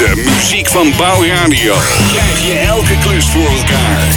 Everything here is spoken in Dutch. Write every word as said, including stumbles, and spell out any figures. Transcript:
De muziek van Bouw Radio. Krijg je elke klus voor elkaar.